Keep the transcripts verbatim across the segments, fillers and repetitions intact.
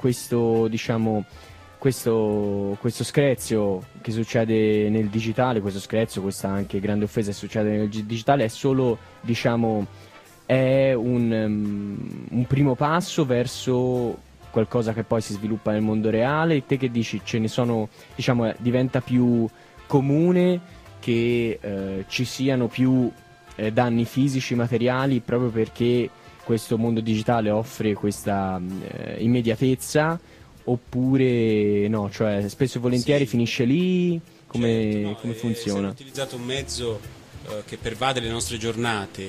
questo, diciamo, questo, questo screzio che succede nel digitale, questo screzio, questa anche grande offesa che succede nel gi- digitale è solo, diciamo, è un, um, un primo passo verso qualcosa che poi si sviluppa nel mondo reale. Te che dici? Ce ne sono, diciamo, eh, diventa più comune che eh, ci siano più eh, danni fisici, materiali, proprio perché questo mondo digitale offre questa eh, immediatezza, oppure no? Cioè, spesso e volentieri Sì, finisce lì? certo, Come, no, come eh, essendo funziona? utilizzato un mezzo eh, che pervade le nostre giornate,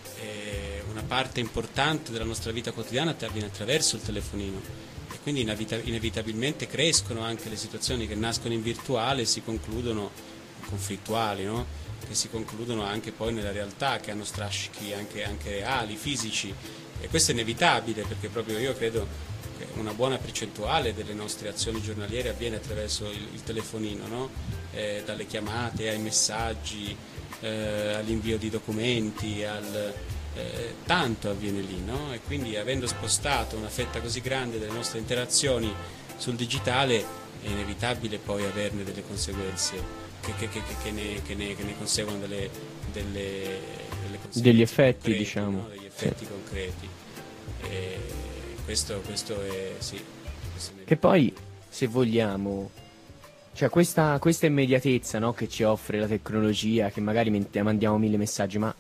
eh, una parte importante della nostra vita quotidiana avviene attraverso il telefonino e quindi inevita- inevitabilmente crescono anche le situazioni che nascono in virtuale e si concludono conflittuali, no? Che si concludono anche poi nella realtà, che hanno strascichi anche, anche reali, fisici, e questo è inevitabile perché proprio io credo che una buona percentuale delle nostre azioni giornaliere avviene attraverso il, il telefonino, no? Eh, dalle chiamate ai messaggi, eh, all'invio di documenti, al, eh, tanto avviene lì, no? E quindi avendo spostato una fetta così grande delle nostre interazioni sul digitale è inevitabile poi averne delle conseguenze che, che, che, che, ne, che, ne, che ne conseguono delle, delle, delle Degli conseguenze effetti, concrete, diciamo. no? Degli effetti Sì. concreti. E questo, questo è sì, questo è Che poi, inevitabile. se vogliamo, cioè questa, questa immediatezza, no, che ci offre la tecnologia, che magari ment- mandiamo mille messaggi, ma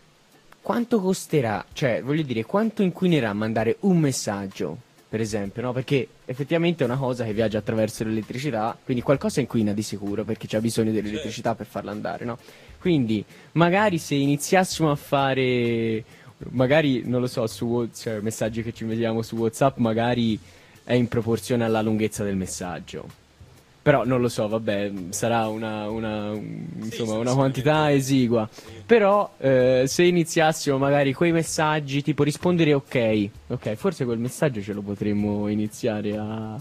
quanto costerà? Cioè, voglio dire, quanto inquinerà mandare un messaggio, per esempio, no? Perché effettivamente è una cosa che viaggia attraverso l'elettricità, quindi qualcosa inquina di sicuro, perché c'è bisogno Certo. dell'elettricità per farla andare, no? Quindi, magari se iniziassimo a fare, magari, non lo so, su Wha- cioè, messaggi che ci vediamo su WhatsApp, magari è in proporzione alla lunghezza del messaggio. Però non lo so, vabbè, sarà una, una, un- Sì, insomma, sarà una quantità sicuramente esigua. sì. Però eh, se iniziassimo magari quei messaggi, tipo rispondere ok, ok, forse quel messaggio ce lo potremmo iniziare a,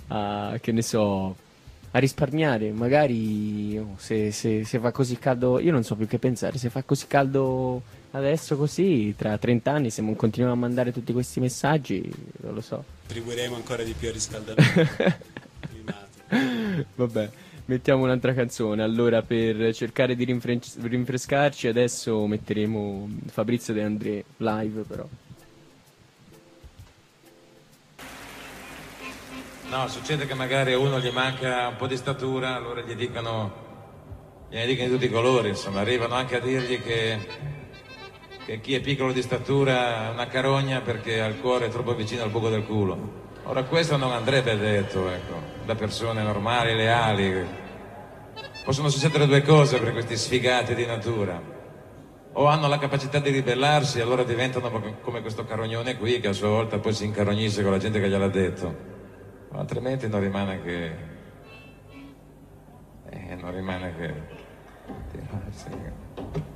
a che ne so, a risparmiare. Magari oh, se, se, se fa così caldo, io non so più che pensare, se fa così caldo adesso così, tra trenta anni, se non continuiamo a mandare tutti questi messaggi, non lo so. Contribuiremo ancora di più al riscaldamento climatico. Vabbè, mettiamo un'altra canzone. Allora, per cercare di rinfre- rinfrescarci, adesso metteremo Fabrizio De André live, però. No, succede che magari a uno gli manca un po' di statura, allora gli dicono, gliene dicono di tutti i colori, insomma, arrivano anche a dirgli che, che chi è piccolo di statura è una carogna perché ha il cuore troppo vicino al buco del culo. Ora questo non andrebbe detto, ecco, da persone normali, leali. Possono succedere due cose per questi sfigati di natura. O hanno la capacità di ribellarsi e allora diventano come questo carognone qui che a sua volta poi si incarognisce con la gente che gliel'ha detto. Altrimenti non rimane che eh, non rimane che